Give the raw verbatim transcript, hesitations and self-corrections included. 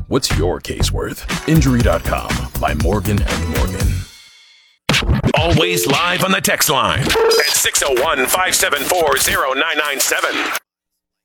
What's your case worth? Injury dot com by Morgan and Morgan. Always live on the text line at six oh one, five seven four, oh nine nine seven.